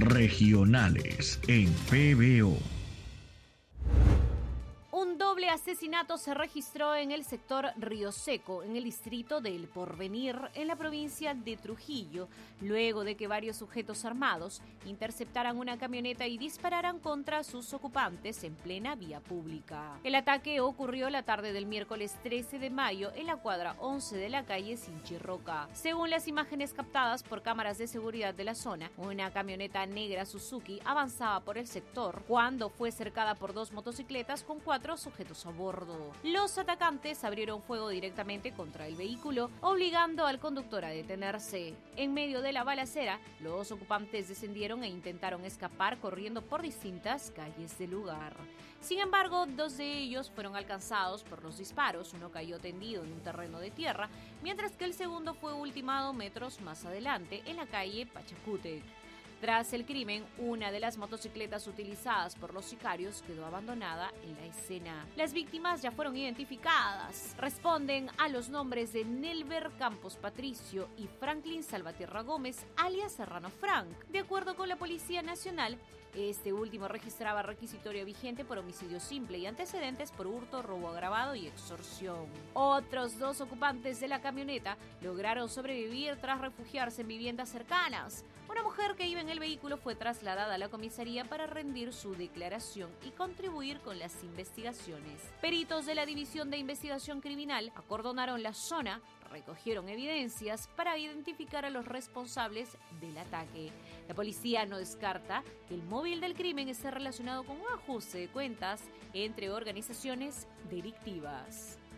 regionales en PBO. Un doble asesinato se registró en el sector Río Seco, en el distrito de El Porvenir, en la provincia de Trujillo, luego de que varios sujetos armados interceptaran una camioneta y dispararan contra sus ocupantes en plena vía pública. El ataque ocurrió la tarde del miércoles 13 de mayo en la cuadra 11 de la calle Sinchirroca. Según las imágenes captadas por cámaras de seguridad de la zona, una camioneta negra Suzuki avanzaba por el sector cuando fue cercada por dos motocicletas con 4 sujetos a bordo. Los atacantes abrieron fuego directamente contra el vehículo, obligando al conductor a detenerse. En medio de la balacera, los ocupantes descendieron e intentaron escapar corriendo por distintas calles del lugar. Sin embargo, 2 de ellos fueron alcanzados por los disparos. Uno cayó tendido en un terreno de tierra, mientras que el segundo fue ultimado metros más adelante en la calle Pachacútec. Tras el crimen, una de las motocicletas utilizadas por los sicarios quedó abandonada en la escena. Las víctimas ya fueron identificadas. Responden a los nombres de Nelver Campos Patricio y Franklin Salvatierra Gómez, alias Serrano Frank. De acuerdo con la Policía Nacional, este último registraba requisitorio vigente por homicidio simple y antecedentes por hurto, robo agravado y extorsión. Otros 2 ocupantes de la camioneta lograron sobrevivir tras refugiarse en viviendas cercanas. Una mujer que iba en el vehículo fue trasladada a la comisaría para rendir su declaración y contribuir con las investigaciones. Peritos de la División de Investigación Criminal acordonaron la zona, recogieron evidencias para identificar a los responsables del ataque. La policía no descarta que el móvil del crimen esté relacionado con un ajuste de cuentas entre organizaciones delictivas.